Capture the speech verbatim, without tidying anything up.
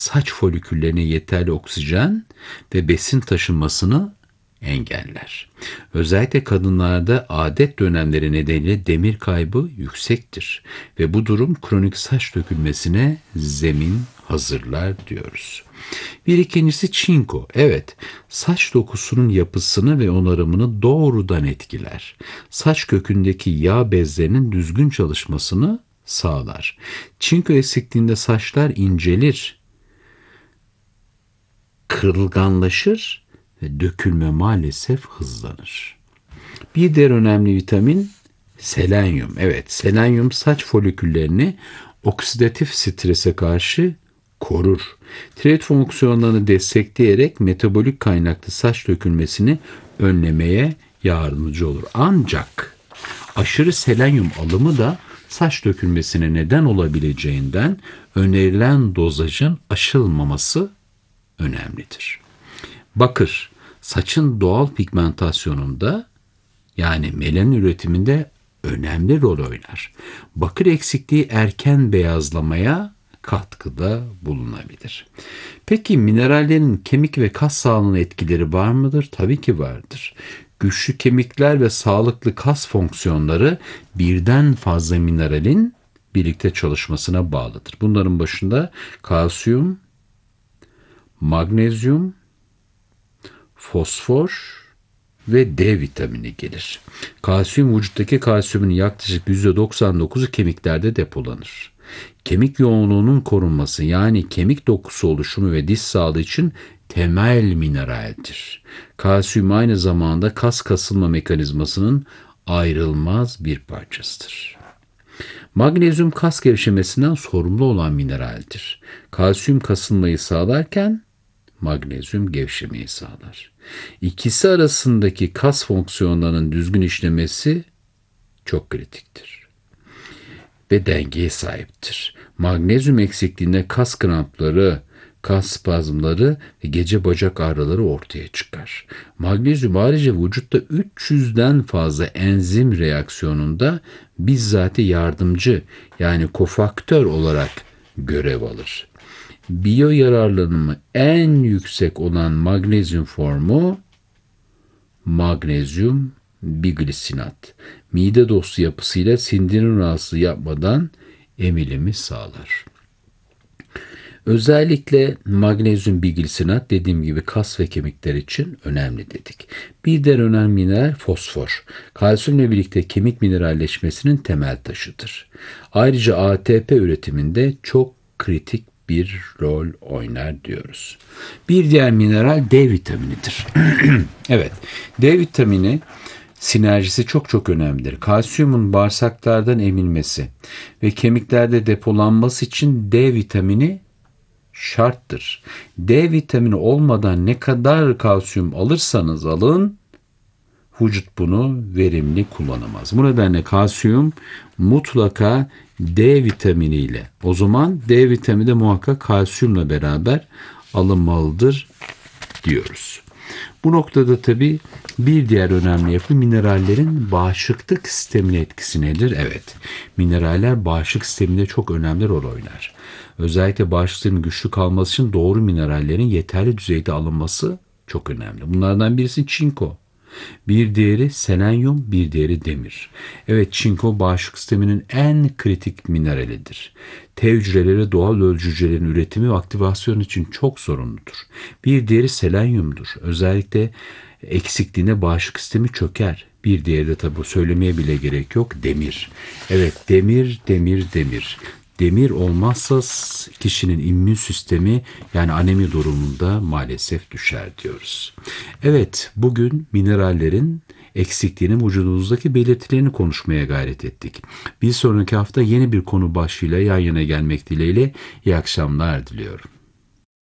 saç foliküllerine yeterli oksijen ve besin taşınmasını engeller. Özellikle kadınlarda adet dönemleri nedeniyle demir kaybı yüksektir ve bu durum kronik saç dökülmesine zemin hazırlar diyoruz. Bir ikincisi çinko. Evet, saç dokusunun yapısını ve onarımını doğrudan etkiler. Saç kökündeki yağ bezlerinin düzgün çalışmasını sağlar. Çinko eksikliğinde saçlar incelir, kırılganlaşır ve dökülme maalesef hızlanır. Bir diğer önemli vitamin selenyum. Evet, selenyum saç foliküllerini oksidatif strese karşı korur. Tiroid fonksiyonlarını destekleyerek metabolik kaynaklı saç dökülmesini önlemeye yardımcı olur. Ancak aşırı selenyum alımı da saç dökülmesine neden olabileceğinden önerilen dozajın aşılmaması önemlidir. Bakır, saçın doğal pigmentasyonunda yani melanin üretiminde önemli rol oynar. Bakır eksikliği erken beyazlamaya katkıda bulunabilir. Peki minerallerin kemik ve kas sağlığına etkileri var mıdır? Tabii ki vardır. Güçlü kemikler ve sağlıklı kas fonksiyonları birden fazla mineralin birlikte çalışmasına bağlıdır. Bunların başında kalsiyum, magnezyum, fosfor ve D vitamini gelir. Kalsiyum vücuttaki kalsiyumun yaklaşık yüzde doksan dokuzu kemiklerde depolanır. Kemik yoğunluğunun korunması yani kemik dokusu oluşumu ve diş sağlığı için temel mineraldir. Kalsiyum aynı zamanda kas kasılma mekanizmasının ayrılmaz bir parçasıdır. Magnezyum kas gevşemesinden sorumlu olan mineraldir. Kalsiyum kasılmayı sağlarken magnezyum gevşemeyi sağlar. İkisi arasındaki kas fonksiyonlarının düzgün işlemesi çok kritiktir ve dengeye sahiptir. Magnezyum eksikliğinde kas krampları, kas spazmları ve gece bacak ağrıları ortaya çıkar. Magnezyum ayrıca vücutta üç yüzden fazla enzim reaksiyonunda bizzat yardımcı yani kofaktör olarak görev alır. Biyo yararlanımı en yüksek olan magnezyum formu magnezyum biglisinat. Mide dostu yapısıyla sindirim rahatsızlığı yapmadan emilimi sağlar. Özellikle magnezyum biglisinat dediğim gibi kas ve kemikler için önemli dedik. Bir diğer önemli mineral fosfor. Kalsiyumla birlikte kemik mineralleşmesinin temel taşıdır. Ayrıca A T P üretiminde çok kritik bir rol oynar diyoruz. Bir diğer mineral D vitaminidir. Evet, D vitamini sinerjisi çok çok önemlidir. Kalsiyumun bağırsaklardan emilmesi ve kemiklerde depolanması için D vitamini şarttır. D vitamini olmadan ne kadar kalsiyum alırsanız alın, vücut bunu verimli kullanamaz. Bu nedenle kalsiyum mutlaka D vitaminiyle, o zaman D vitamini de muhakkak kalsiyumla beraber alınmalıdır diyoruz. Bu noktada tabii bir diğer önemli yapı minerallerin bağışıklık sistemine etkisi nedir? Evet, mineraller bağışıklık sisteminde çok önemli rol oynar. Özellikle bağışıklık sistemin güçlü kalması için doğru minerallerin yeterli düzeyde alınması çok önemli. Bunlardan birisi çinko. Bir diğeri selenyum, bir diğeri demir. Evet, çinko bağışıklık sisteminin en kritik mineralidir. T hücreleri doğal ölçü hücrelerin üretimi ve aktivasyonu için çok sorumludur. Bir diğeri selenyumdur. Özellikle eksikliğinde bağışıklık sistemi çöker. Bir diğeri de tabi söylemeye bile gerek yok, demir. Evet, demir, demir, demir. Demir olmazsa kişinin immün sistemi yani anemi durumunda maalesef düşer diyoruz. Evet, bugün minerallerin eksikliğinin vücudumuzdaki belirtilerini konuşmaya gayret ettik. Bir sonraki hafta yeni bir konu başlığıyla yan yana gelmek dileğiyle iyi akşamlar diliyorum.